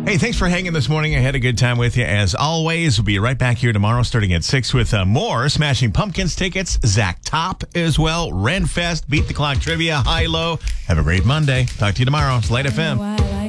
Hey, thanks for hanging this morning. I had a good time with you. As always, we'll be right back here tomorrow starting at 6 with more Smashing Pumpkins tickets. Zach Top as well. Renfest, Beat the Clock Trivia, High Low. Have a great Monday. Talk to you tomorrow. It's Light FM.